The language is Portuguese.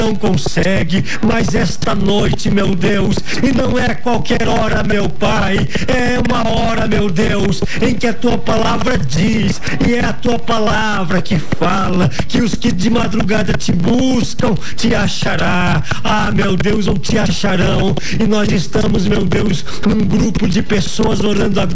não consegue, mas esta noite, meu Deus, e não é qualquer hora, meu Pai, é uma hora, meu Deus, em que a tua palavra diz, e é a tua palavra que fala, que os que de madrugada te buscam, te achará. Ah, meu Deus, ou te acharão. E nós estamos, meu Deus, num grupo de pessoas orando agora